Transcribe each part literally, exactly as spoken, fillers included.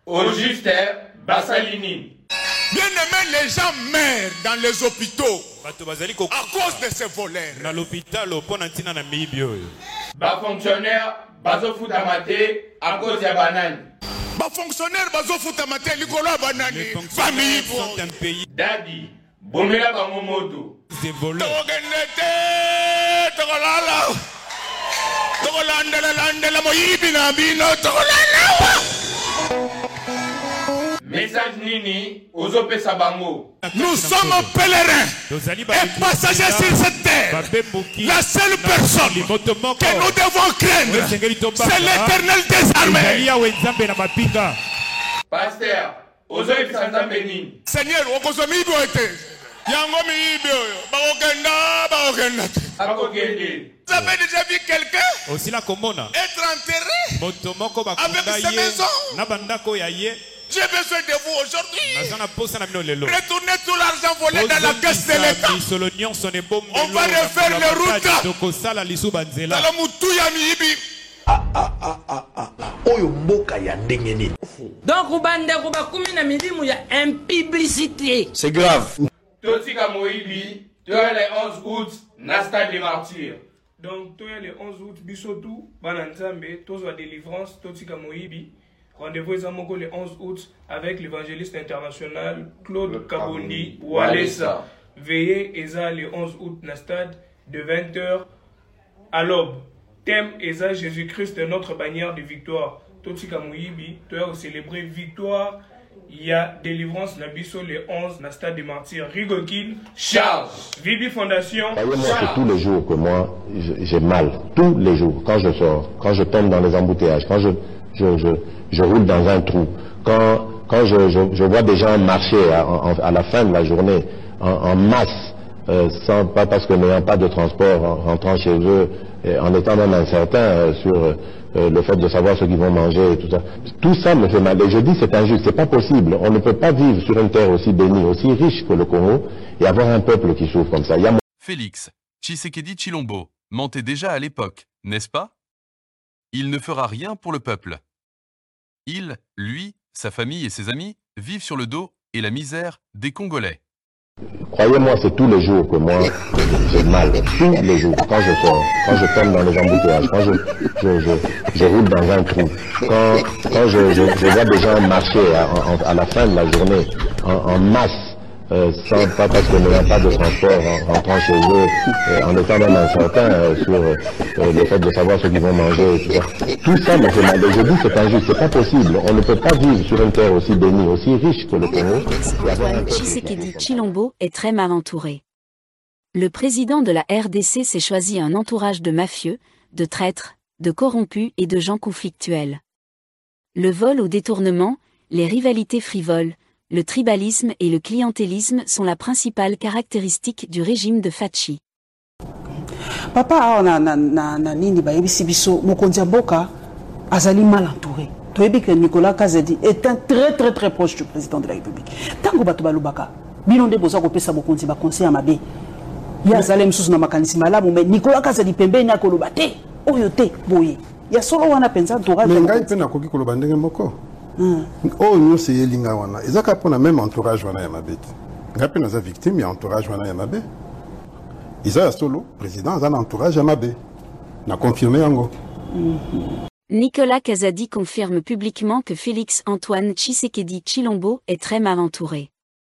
Au juste Bassalini. Bien aimé, les gens meurent dans les hôpitaux à cause de ces voleurs. Dans l'hôpital, Bas fonctionnaire, bazo futamate à cause de banane. Bas fonctionnaire, bazo futamate likolo banane. Famille sont un pays. Daddy, bomela bangomoto. Des voleurs. Togenete, togolala. Togolandela landela moyibi na bino togolala. Message Nini, Ozope Sabango. Nous sommes pèlerins et passagers sur cette terre. La seule personne que nous devons craindre, c'est l'Éternel des armées. Pasteur, Ozope Sanzambeni. Seigneur, Okozomi Iboete. Yango mi Ibio. Bagokenda, Bagokenda. Bagokende. Vous avez déjà vu quelqu'un aussi la commune être enterré avec ses maisons? J'ai besoin de vous aujourd'hui. Retournez tout l'argent volé dans la caisse de l'État. On va refaire les routes. Dans la moutouya miibi. Ah ah ah ah ah. Oyo mboka ya ndengeni. Donc Rubande Rubakumi na milimu ya impiblicité. C'est grave. Totika Moibi, tu as les onze août, Nasta des martyrs. Donc tu as les onze août, Bisotou, Bananzambe, Tozo délivrance, Totika Moibi. Rendez-vous le onze août avec l'évangéliste international Claude Kabondi Walesa. Veillez Eza le onze août na stade de vingt heures à l'aube. Thème Eza Jésus-Christ notre bannière de victoire. Totika Mouyibi, tu as célébré victoire. Il y a délivrance Nabiso le onze na stade des martyrs. Rigokil Charles. Vibi Fondation. Voyez-moi, c'est tous les jours que moi j'ai mal. Tous les jours. Quand je sors, quand je tombe dans les embouteillages, quand je, je, je je roule dans un trou. Quand, quand je, je, je vois des gens marcher à, à la fin de la journée en, en masse, euh, sans, pas parce que n'ayant pas de transport, en rentrant chez eux, et en étant même incertain euh, sur euh, le fait de savoir ce qu'ils vont manger et tout ça. Tout ça me fait mal. Et je dis c'est injuste, c'est pas possible. On ne peut pas vivre sur une terre aussi bénie, aussi riche que le Congo, et avoir un peuple qui souffre comme ça. Il y a... Félix Tshisekedi Tshilombo mentait déjà à l'époque, n'est-ce pas? Il ne fera rien pour le peuple. Il, lui, sa famille et ses amis vivent sur le dos et la misère des Congolais. Croyez-moi, c'est tous les jours que moi j'ai mal. Tous les jours. Quand je sors, quand je tombe dans les embouteillages, quand je, je, je, je roule dans un trou, quand, quand je, je, je vois des gens marcher à, à, à la fin de la journée en, en masse, euh, sans, pas parce que n'ayant pas de transport, en rentrant chez eux, euh, en étant même incertain euh, sur euh, le fait de savoir ce qu'ils vont manger et tout ça. Tout ça me fait mal. Et je dis c'est injuste, c'est pas possible. On ne peut pas vivre sur une terre aussi bénie, aussi riche que le Congo. Antoine Tshisekedi Tshilombo est très mal entouré. Le président de la R D C s'est choisi un entourage de mafieux, de traîtres, de corrompus et de gens conflictuels. Le vol au détournement, les rivalités frivoles, le tribalisme et le clientélisme sont la principale caractéristique du régime de Fachi. Papa na na na na nini ba yebisi biso mokonzi mboka azali mal entouré. Toyebi que Nicolas Kazadi est un très très très proche du président de la République. Tango bato balubaka bino nde boza ko pesa mokonzi ba conseil mabe. Ya zalem susu na makanisi malamu mais Nicolas Kazadi pembeni akoloba te oyo te boye. Ya solo wana penza entourage. Mais ngai pe na koki koloba ndenge moko. Oh nous c'est yelinga wana ezaka pona même entourage wana ya mabeti ngapi naza victime ya entourage wana ya mabe isa solo président aza na entourage ya mabe na confirmer yango. Nicolas Kazadi confirme publiquement que Félix Antoine Tshisekedi Tshilombo est très mal entouré.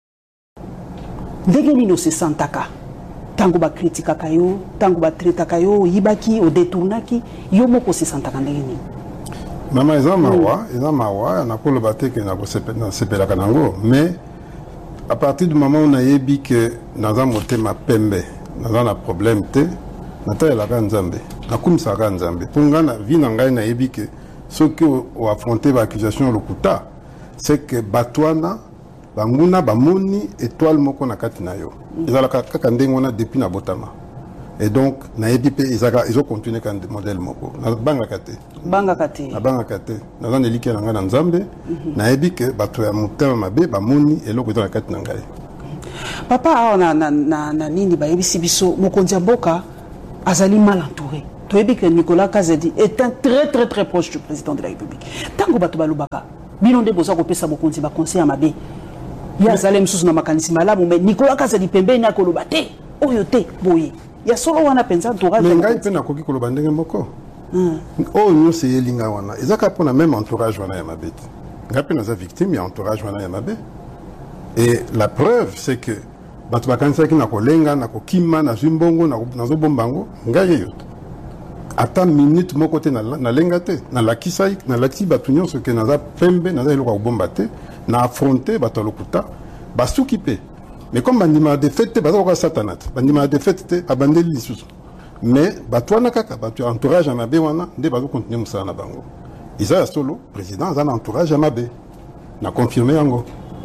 Ndenge nino se santaka tango ba kritikaka yo tango ba traitaka yo yibaki o détournaki yo moko se santaka ndenge nini? Maman eza mawa, eza mawa, na ko le baté que na ko sepela kanango, mais à partir du moment où on a yebi que dans un motema pembe, dans un problème té, na ta la kanzambe, na kumsa kanzambe. Pour ngana vi na ngai na yebi que ce que o affronter l'accusation lokuta, c'est que batwana banguna bamoni étoile moko na kati na yo. Eza la kaka ndengona depuis na botama. Et donc, ils ont continué quand modèle moko. Na banga kate. Banga kate. Na banga kate. Na zan elike na ngana nzambe. Na ebi ke bato ya mutema mabe ba moni eloko to na kate na ngai. Papa na na na na nini ba yebisi biso mokonzi mboka azali mal entouré. Toyebi que Nicolas Kazadi est un très très très proche du président de la République. Tango bato balubaka bino nde boza kopesa bokonzi ba conseil mabe ya zalem susu na makanisi malamu mais Nicolas Kazadi pembeni akoloba te oyo te boye ya solo wana penza entourage mais ngai pe nakoki koloba ndenge moko oyo nyonso eyelinga wana ezaka mpona même entourage wana ya mabe te ngai pe naza victime ya entourage wana ya mabe et la preuve c'est que bato bakanisaki na kolenga na kokima na zwi mbongo nazobomba yango ngai yeyo te ata minute moko te nalenga te nalakisai nalakisi bato nyonso ke naza pembe naza eloko ya kobomba te na affronte bato ya lokuta basuki mpe mais comme bandima ya defete te baza koka satana te bandima ya defete te babandeli lisusu mais bato wana kaka bato ya entourage ya mabe wana nde bazokontinue mosala na bango eza ya solo président aza na entourage ya mabe na confirme yango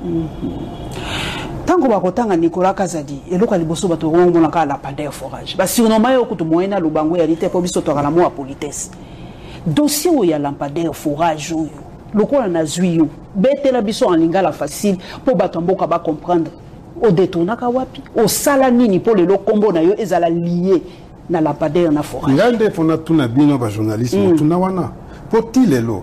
tango bakotanga Nicolas Kazadi eloko liboso bato ngomona ka la pandeur forage ba surnommé yo kutu moyena lubango ya lite po biso to kala mo a politesse dossier o ya lampadaire forage oyo lokola na zwi yo betela biso en lingala facile po bato mboka ba comprendre o détournaka wapi o sala nini po le kombo na yo ezala lié na lampadaire na forage ngande fona tuna bino ba journaliste mm. tuna wana po tilelo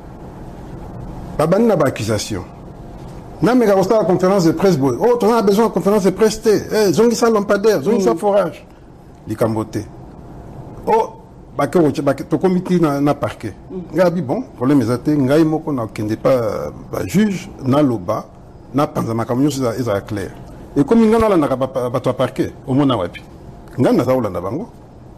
babani na ba accusation non mais quand on a la conférence de presse, oh, on a besoin de conférence de presse, eh, zongi sa lampadaire, zongi sa forage, les cambotés. Oh, bah que to comité na na parquet. Gabi bon, problème est até, ngai moko na kende pas juge na loba, na panzama camion c'est ça clair. Et comme ngana la na ba to parquet, au mona wapi. Ngana za olanda bango.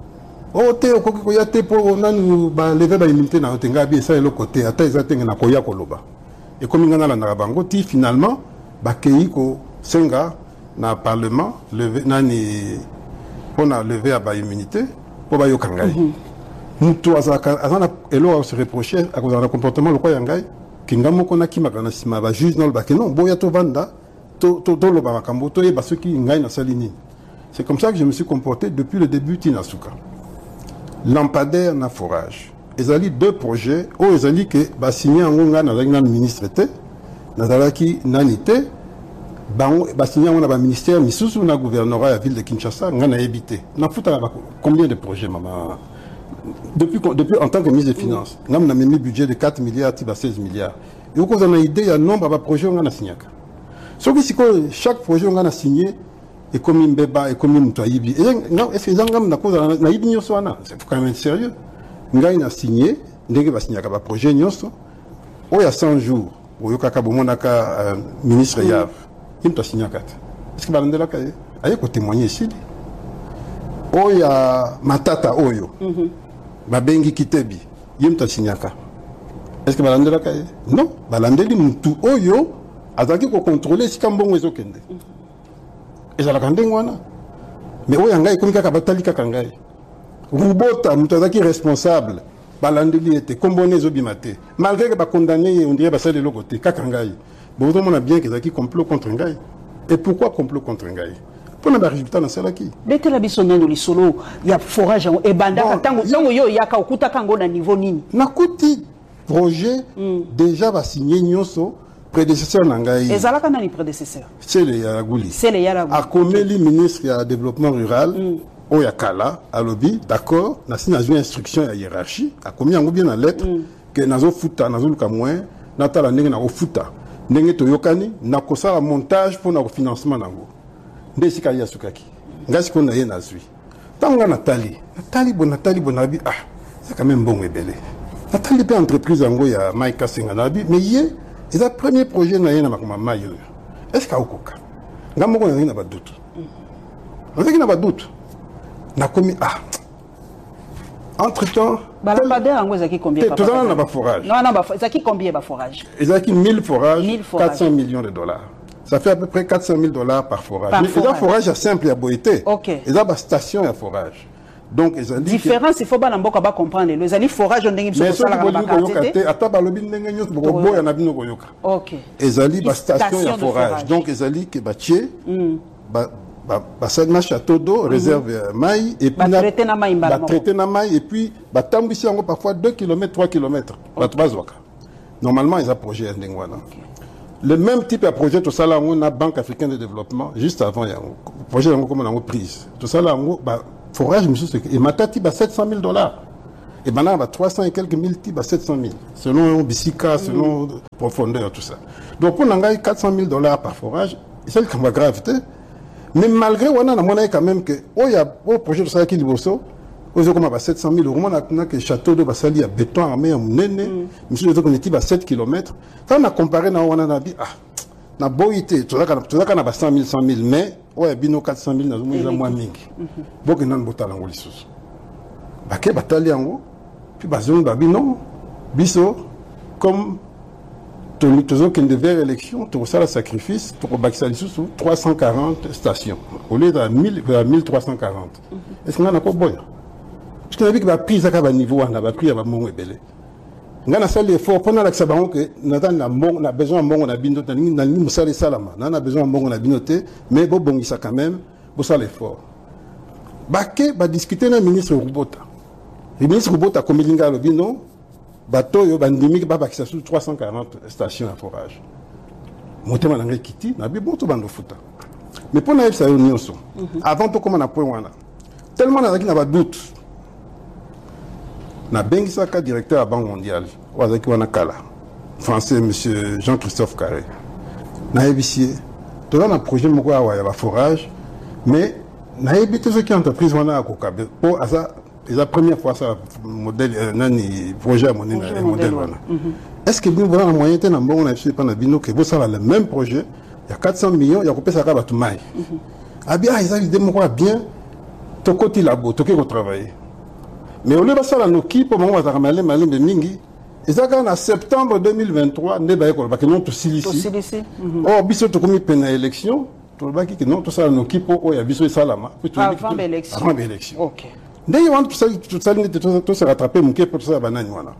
Oh te okoko ko ya te po nanu ba lever ba immunité na otenga bi ça le côté, ata ezatenge na koya koloba. Et comme il y a la bango, finalement, bakei ko senga na parlement levé nani on a levé à ba immunité pour ba yokangai. Mutu azaka azana elo se reprocher à cause du comportement le quoi yangai kingamo kona kimakana sima ba juge non ba que non boya to vanda to to to lo ba makambo to e ba soki ngai na salini. C'est comme ça que je me suis comporté depuis le début Tinasuka. Lampadaire na forage. Ils ont deux projets où ils ont dit que bah signé en Onga dans le ministre était dans la qui nanité bah bah signé on a un ministère mais sous un gouvernorat à la ville de Kinshasa on a habité n'a fouta combien de projets maman depuis depuis en tant que ministre des finances on a mis un budget de quatre milliards à seize milliards et on a idée il y a nombre de projets on a signé ce qui c'est que chaque projet on a signé et comme une béba et comme une toyibi et non est-ce que ils ont na cause na ibi nyoso wana c'est quand même sérieux ngai na signé ndenge ba signé ka ba projet nyonso o ya cent jours o yoka ka bomonaka ministre Yav il t'a signé kat est-ce que ba ndela ka aye ko témoigner ici o ya matata oyo ba bengi kitebi yim t'a signé ka est-ce que ba ndela ka non ba landeli mutu oyo azaki ko contrôler si kambongo ezokende ezala kandengo wana mais o ya ngai komi kaka batali kaka ngai Rubota, nous sommes responsables. Balandeli était comboné zobimate. Malgré que ba condamné, on dirait ça de l'autre côté. Kakangai. Bon, on a bien qu'ils ont complot contre Ngai. Et pourquoi complot contre Ngai? Pour le résultat dans celle qui. Dès que la bisonne de l'isolo, il y a forage et banda. Tango tango yo yaka okuta kango na niveau nini. Nakuti projet déjà va signer nyoso prédécesseur Nangai. Et Zalaka nani prédécesseur. C'est le Yaragouli. C'est le Yaragouli. A commis ministre du développement rural. Oyakala, alobi, d'accord, na si nazo instruction ya hiérarchie, a commis en bien la lettre, que nazo futa, nazo luka moins, natala nenge na futa, nenge to yokani, na kosa montage pour na financement nango. Nde sika ya sukaki. Ngasi ko na ye nazwi. Tanga Nathalie, Nathalie bon Nathalie bonabi, ah, c'est quand même bon et belé. Nathalie pe entreprise ango ya Maika Singanabi, mais yé, c'est le premier projet na ye na makoma mayo. Est-ce ka okoka? Ngamo ko na ba doute. On sait qu'il n'a pas de doute. Na commis ah entre-temps balambadaire ango ezaki combien tout ça na ba forage non non ba ezaki combien ba forage ezaki mille forages quatre cents millions de dollars ça fait à peu près quatre cent mille dollars par forage par mais forage. Les forage simple à boité OK ils ont ba station à forage donc ils ont dit différence il faut ba mboka ba comprendre les ali forage ndenge biso sala ba quartier ata ba lobi ndenge nyos bo boya na bino koyoka OK ils ali ba station à forage donc ils ali que ba tier ba bah ça na château d'eau réserve maï et puis bah traiter na maï bah traiter na maï et puis bah tambisi yango parfois deux kilomètres trois kilomètres bah bazwaka normalement ils a projet ndengwana le même type de projet tout ça là on a Banque africaine de développement juste avant yango projet yango comme on a prise tout ça là on bah forage monsieur et matati bah sept cent mille dollars Et maintenant, il y a trois cents et quelques mille types à sept cent mille, selon Bissika, selon mm. profondeur, tout ça. Donc, pour nous, quatre cent mille dollars par forage, c'est le cas gravité. Mais malgré, on a quand même que, oh, il y a un projet de ça qui est bosso, on a sept cent mille euros, on a que château de Bassali à béton armé, à Mounene, monsieur, on est à sept kilomètres. Quand on a comparé, on a dit, ah, na boité, tout ça, on a cent mille, cent mille, mais, ouais, bino quatre cent mille, on a moins mingi. Donc, on a un botal en Golissus. Baké, batali en haut, puis bazon, babi, non, biso, comme, toujours qu'il devait élection, tout ça, le sacrifice, pour Baksali sous trois cent quarante stations, au lieu de mille trois cent quarante. Est-ce qu'on a encore bon? Parce qu'on a vu que la prise à niveau, on a pris à mon ébélé. On a fait l'effort, pendant que nous avons besoin de on a binoté, nous avons besoin de salama, nous avons besoin de on a binoté, mais bon, bon, ça quand même, pour ça l'effort. Baké va discuter avec le ministre Roubota. Le ministre Roubota, comme il a dit, non, bateau, il y a trois cent quarante stations à forage. Monté dans le Kiti, on a dit, bon, tout le monde fout. Mais pour nous, ça a eu avant tout, comme on a point, tellement on a doute. Na Bengisaka, directeur à la Banque mondiale, Wazaki Wanakala, français, M. Jean-Christophe Carré. Na ébicié, tout un projet de forage, mais na ébité ce qui est entreprise wana à Kokabe. Pour ça, c'est la première fois ça modèle, nani projet à mon modèle wana. Est-ce que nous voyons la moyenne d'un bon on a fait pendant bino que vous savez le même projet, il y a quatre cents millions, il y a coupé ça à tout maï. Ah bien, ils ont dit moi bien, ton côté labo, ton côté travailler. Mais au lieu de ça, nous qui pour moi, on va ramener malin de mingi. Et ça, en septembre deux mille vingt-trois, nous avons dit que nous silici. Or, biso to comme peine à élection, tout le baki que non tout ça nous qui pour oh, il y a biso salama. Avant l'élection. Avant l'élection. OK. Dès que tout ça tout ça tout se rattraper mon qui pour ça banane voilà.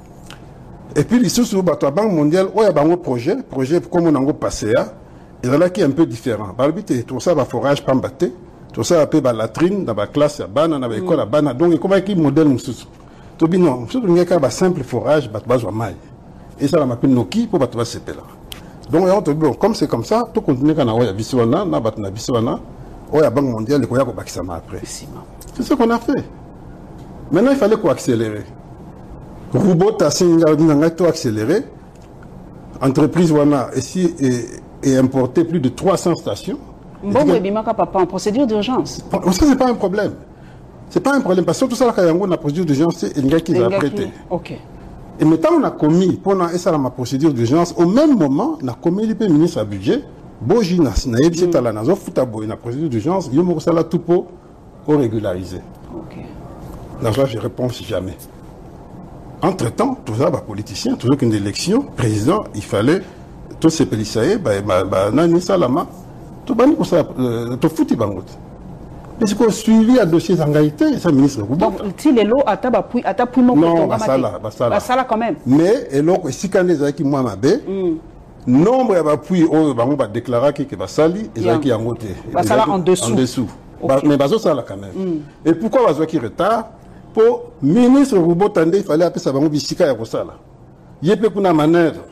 Et puis les sous bateau la Banque mondiale, oh, il y a un projet, projet comme on a passé à, et là qui est un peu différent. Par le but tout ça va forage pas battre. Tout ça a fait la latrine dans la classe, dans l'école, dans l'école. Donc, comment est-ce modèle nous tout bien non, surtout il y a un simple forage, bat besoin maille. Et ça, on m'appelle Noki pour battre ce pela. Donc, on te dit, comme c'est comme ça, tout continue quand on a Biswana, on a battu na Biswana, on a la Banque mondiale, on a Bakisama après. C'est ce qu'on a fait. Maintenant, il fallait qu'on accélérer. Robot a signé un accéléré. Entreprise Wana ici et importé plus de trois cents stations. Bon, mais Bimaka papa en procédure d'urgence. Ça, c'est pas un problème. C'est pas un problème parce que tout ça, là, quand il y a une procédure d'urgence, c'est un gars qui l'a prêté. Ok. Et maintenant, on a commis, pendant ça, ma procédure d'urgence, au même moment, on a commis le ministre à budget, Boji, na Yebsi Talanazo, Foutabo, une procédure d'urgence, il y a là tout pour régulariser. Ok. Là, je réponds si jamais. Entre-temps, tout ça, bah, politicien, toujours qu'une élection, président, il fallait, tous ces pélissaïs, bah, bah, Nani Salama, tout bani pour ça, tout foutu bangot. Mais c'est qu'on suivi à dossier d'engagité, c'est le ministre Rouba. Donc, si les lots à tapui, à tapui, mon non, bah ça là, bah ça là. Bah ça là quand même. Mais, et donc, si quand les gens qui m'ont mabé, nombre d'appui, on va déclarer que va sali, et qui ont voté. Bah ça là en dessous. En dessous. Mais bah ça là quand même. Et pourquoi va qui retard? Pour ministre Rouba Tandé, il fallait appeler ça bango bisika ya kosala. Yépe kuna manœuvre.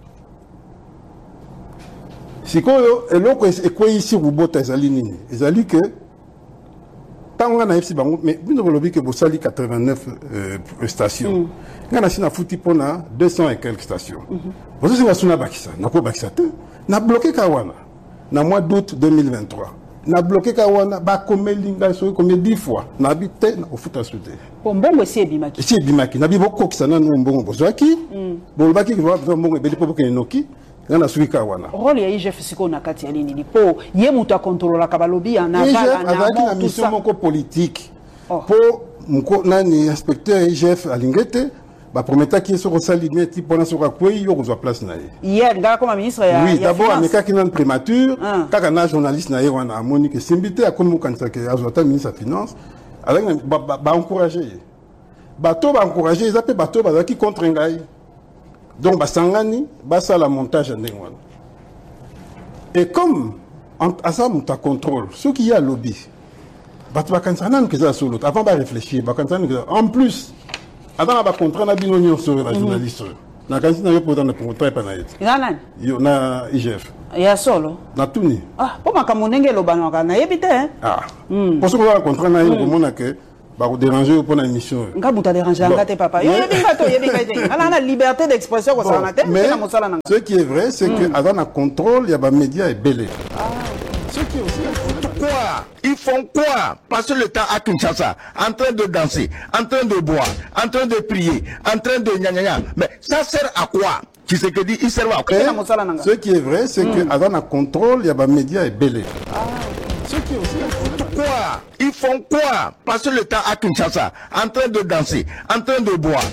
Si quoi, et l'autre est quoi ici Roubota ezali nini? Ezali que tant on a ici bango, mais vous ne que vous sali quatre-vingt-neuf stations. On a ici na fouti pona deux cents et quelques stations. Vous savez que na bakisa, na ko bakisa te, na bloqué Kawana. Na mois d'août deux mille vingt-trois. Na bloqué Kawana, ba combien linga so combien dix fois. Na habité au foot à souder. Bon bon c'est Bimaki. C'est Bimaki. Na bi boko kisana no mbongo bozaki. Bon baki ki va mbongo beli popo ke noki. Ngana suika wana. Rôle ya I G F siko na kati ya nini po ye muta contrôle la kabalobi na vala na na mission moko politique. Po mko nani inspecteur I G F alingete ba prometa ki so rosalimé ti pona so kwei yo kozwa place na ye. Hier ngaka comme ministre ya oui, d'abord ameka ki nan prémature kaka na journaliste na ye wana amoni ke simbité akomi kanisa ke azota ministre ya finance avec ba ba encourager. Bato ba encourager ils appellent bato ba ki contre ngai. Donc, Basangani, Bassa la montage en Dengwan. Et comme, à ça, on t'a contrôle, ce qui y a lobby, Batbakansanan qui est sur l'autre, avant de réfléchir, en plus, avant de contrat, on a bien union sur la journaliste. On a quand même pour dans le contrat et pas naït. Il y a I G F. Il y a solo. Na tuni. Ah, pour ma camonenge le banana, na évité. Ah. Pour ce qu'on a un contrat naït, on a que Bah, vous dérangez pour une émission. Nga buta déranger ngate papa. Yo yebinga to yebinga te. Ala na liberté d'expression ko ça na te. Mais ce qui est vrai, c'est que avant un contrôle, il y a des médias et belé. Ce qui est aussi quoi? Ils font quoi? Passer le temps à Kinshasa, en train de danser, en train de boire, en train de prier, en train de gna gna gna. Mais ça sert à quoi? Qui c'est que dit, il sert à quoi? Ce qui est vrai, c'est que avant un contrôle, il y a des médias et belé. Ce qui est aussi quoi? Ils font quoi? Passer le temps à Kinshasa, en train de danser, en train de boire.